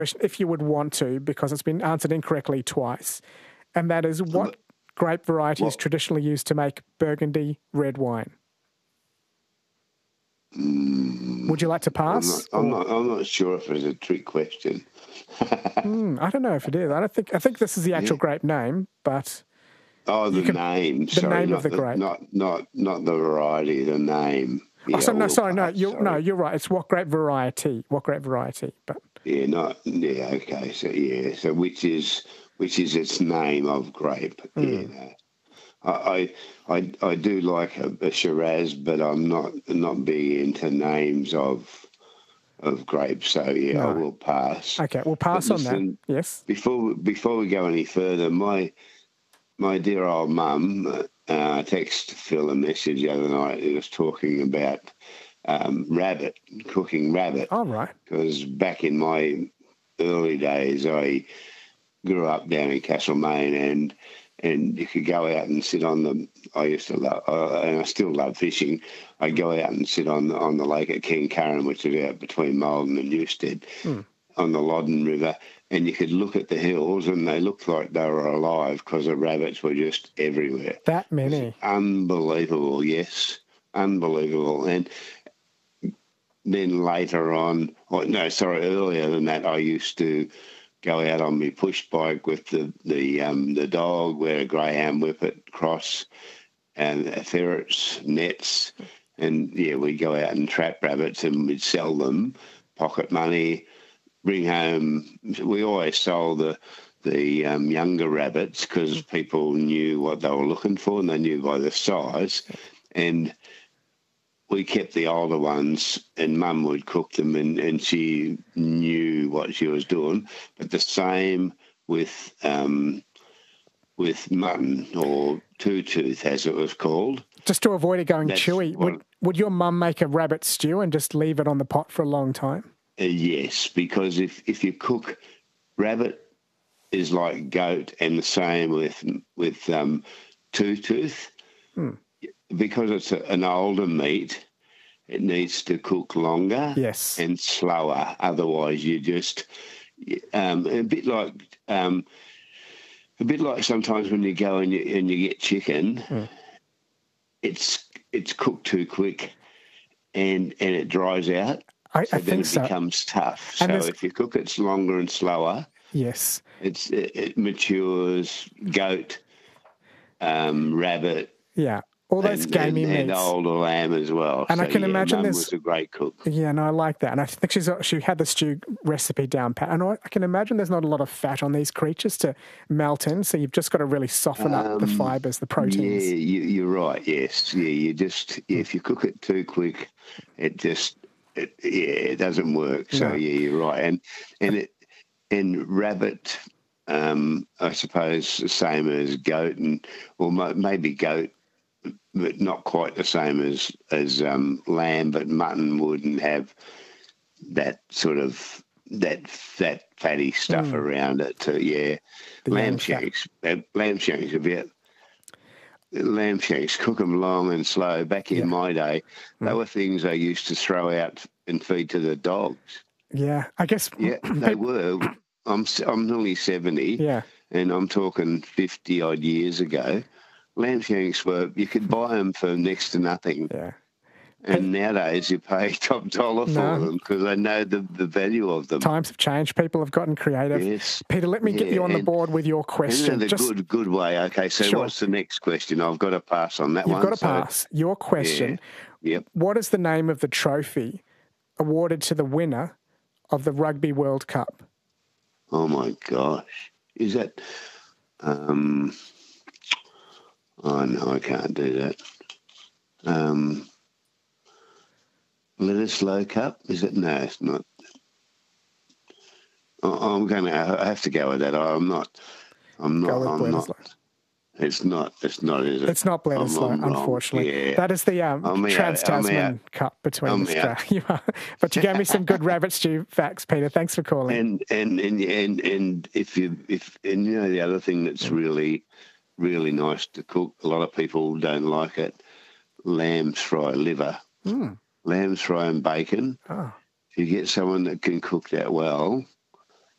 question, if you would want to, because it's been answered incorrectly twice, and that is, what grape variety is traditionally used to make Burgundy red wine? Would you like to pass? I'm not sure if it's a trick question. I don't know if it is. I think this is the actual grape name, but the name. The name of the grape, not the variety. The name. Yeah, you're right. It's what grape variety? What grape variety? But okay. So which is its name of grape? I do like a Shiraz, but I'm not big into names of grapes. So I will pass. Okay, we'll pass on that. Yes. Before we go any further, my dear old mum texted Phil a message the other night. It was talking about cooking rabbit. Oh, right. Because back in my early days, I grew up down in Castlemaine, and you could go out and sit on the. I used to love, and I still love fishing. I'd go out and sit on the lake at Kincurran, which is out between Malden and Newstead, on the Loddon River, and you could look at the hills, and they looked like they were alive because the rabbits were just everywhere. That many? Unbelievable, yes, unbelievable. And then later on, earlier than that, I used to go out on my push bike with the dog, wear a greyhound whippet, cross, and ferrets, nets, and we'd go out and trap rabbits, and we'd sell them, pocket money, bring home. We always sold the younger rabbits because people knew what they were looking for, and they knew by the size, and we kept the older ones, and Mum would cook them, and she knew what she was doing. But the same with mutton, or two-tooth, as it was called. Just to avoid it going chewy, would your mum make a rabbit stew and just leave it on the pot for a long time? Yes, because if you cook, rabbit is like goat, and the same with two-tooth. Because it's an older meat, it needs to cook longer and slower. Otherwise, you just a bit like sometimes when you go and you get chicken, it's cooked too quick, and it dries out. I think so. It becomes tough. So if you cook it longer and slower, it matures. Goat, rabbit. Yeah. All those gamey meats. And older lamb as well. And I can imagine Mum was a great cook. Yeah, no, I like that. And I think she had the stew recipe down pat. And I can imagine there's not a lot of fat on these creatures to melt in, so you've just got to really soften up the fibres, the proteins. Yeah, you're right, yes. Yeah, if you cook it too quick, it doesn't work. So, you're right. And rabbit, I suppose, the same as goat, or maybe goat, but not quite the same as lamb, but mutton wouldn't have that sort of that fatty stuff around it. So lamb shanks cook them long and slow. Back in my day, they were things I used to throw out and feed to the dogs. Yeah, I guess. Yeah, they were. I'm nearly 70. Yeah, and I'm talking 50 odd years ago. Lamb shanks you could buy them for next to nothing. Yeah. And nowadays you pay top dollar for them because they know the value of them. Times have changed. People have gotten creative. Yes. Peter, let me get you on the board with your question. Good way. Okay, so what's the next question? I've got to pass on that one. You've got to pass. Your question. Yeah. Yep. What is the name of the trophy awarded to the winner of the Rugby World Cup? Oh, my gosh. Is that... Oh, no, I can't do that. Bledisloe Cup? Is it? No, it's not. I have to go with that. I'm not. It's not, is it? It's not Bledisloe, unfortunately. Yeah. That is the Trans-Tasman Cup between Australia. But you gave me some good rabbit stew facts, Peter. Thanks for calling. And if the other thing that's really nice to cook, a lot of people don't like it, lamb's fry liver. Lamb's fry and bacon. Oh. If you get someone that can cook that well,